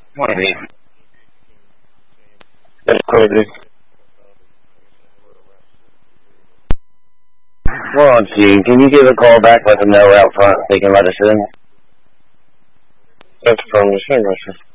Maybe. That's crazy. Well, gee, can you give a call back, let them know out front so they can let us in? That's from the same.